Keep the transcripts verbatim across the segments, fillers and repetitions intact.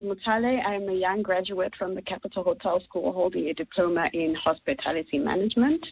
Mutale, I'm a young graduate from the Capital Hotel School holding a diploma in hospitality management.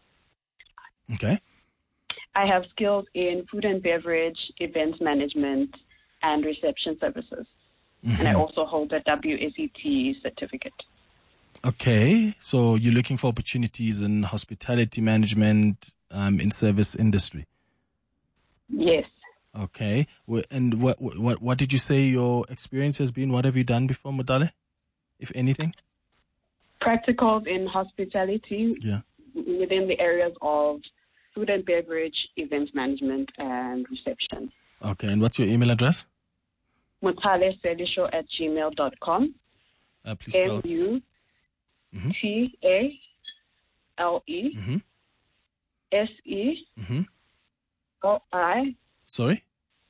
Okay. I have skills in food and beverage, events management, and reception services. Mm-hmm. And I also hold a W S E T certificate. Okay. So you're looking for opportunities in hospitality management, um, in service industry? Yes. Okay. And what what what did you say your experience has been? What have you done before, Mutale, if anything? Practicals in hospitality yeah. within the areas of food and beverage, events management, and reception. Okay. And what's your email address? Mutale Selisho at gmail dot com. Uh, please spell. M U T A L E S E L I. Sorry?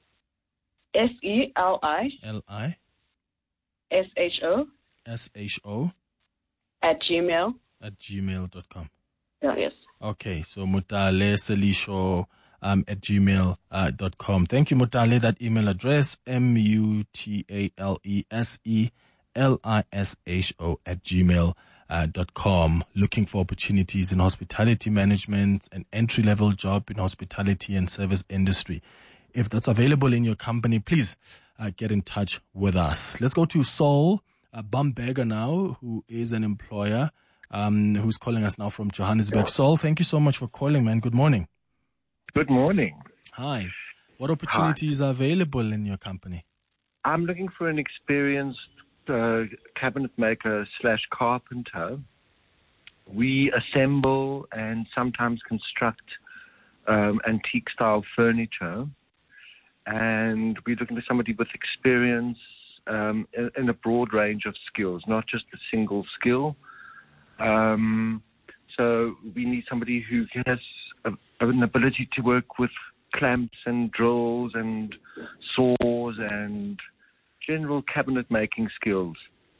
S E L I. L I. S H O. S H O. At Gmail. At gmail dot com. Oh, yes. Okay, so Mutale Selisho um, at gmail dot com. Thank you, Mutale. That email address, M U T A L E S E L I S H O at gmail dot com. Looking for opportunities in hospitality management, an entry-level job in hospitality and service industry. If that's available in your company, please uh, get in touch with us. Let's go to Saul uh, Bamberger now, who is an employer, um, who's calling us now from Johannesburg. Saul, thank you so much for calling, man. Good morning. Good morning. Hi. What opportunities Hi. are available in your company? I'm looking for an experienced uh, cabinet maker slash carpenter. We assemble and sometimes construct um, antique-style furniture. And we're looking for somebody with experience um, in, in a broad range of skills, not just a single skill. Um, so we need somebody who has a, an ability to work with clamps and drills and saws and general cabinet making skills.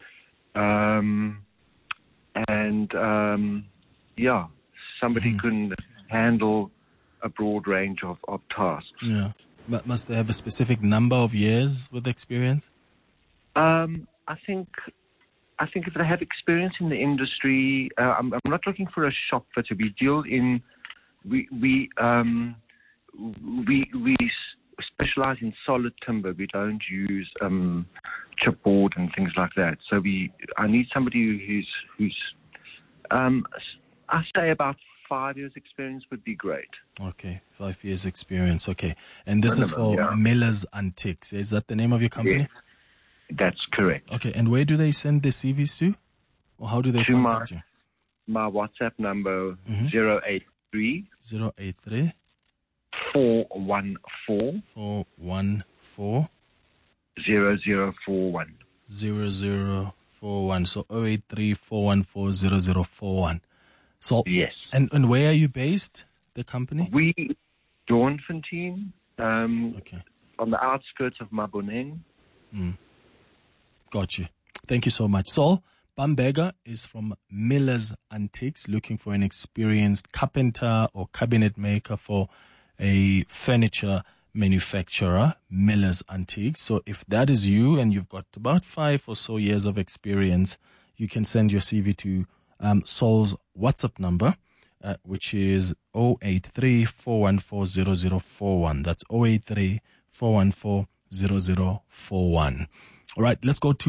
Um, and, um, yeah, somebody mm. can handle a broad range of, of tasks. Yeah. But must they have a specific number of years with experience? Um, I think, I think if they have experience in the industry, uh, I'm, I'm not looking for a shop fitter. We deal in, we we um, we we specialize in solid timber. We don't use um, chipboard and things like that. So we, I need somebody who's who's, um, I say about five years experience would be great. Okay, five years experience. Okay, and this Minimum, is for yeah. Miller's Antiques. Is that the name of your company? Yes, that's correct. Okay, and where do they send their C Vs to, or how do they to contact my, you? My WhatsApp number mm-hmm. zero eight three zero eight three four one four four one four zero zero four one zero zero four one. So zero eight three four one four zero zero four one. So, yes. And, and where are you based, the company? We, Doornfontein, um, okay. on the outskirts of Maboneng. Mm. Got you. Thank you so much. Saul Bamberger is from Miller's Antiques, looking for an experienced carpenter or cabinet maker for a furniture manufacturer, Miller's Antiques. So if that is you and you've got about five or so years of experience, you can send your C V to Um, Saul's WhatsApp number, uh, which is zero eight three four one four zero zero four one. That's zero eight three four one four zero zero four one. All right, let's go to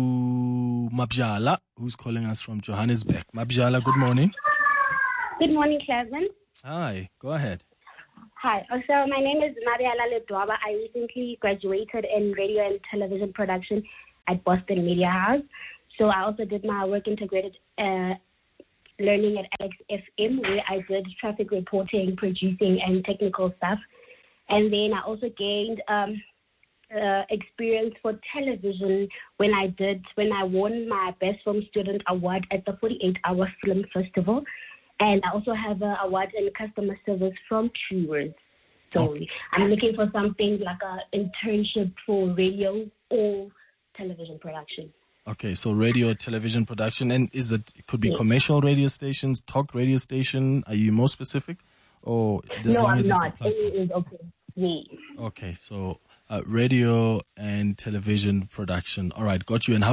Mabjala, who's calling us from Johannesburg. Mabjala, good morning. Good morning, Clement. Hi, go ahead. Hi, so my name is Mariala Ledwaba. I recently graduated in radio and television production at Boston Media House. So I also did my work integrated uh, learning at Alex F M, where I did traffic reporting, producing, and technical stuff. And then I also gained um, uh, experience for television when I did when I won my Best Film Student Award at the forty-eight hour Film Festival. And I also have an award in customer service from Truworth. So okay. I'm looking for something like an internship for radio or television production. Okay, so radio, television production, and is it, it could be yes. commercial radio stations, talk radio station? Are you more specific, or as no, long I'm as not. It's a it is okay. Yeah. Okay, so uh, radio and television production. All right, got you. And how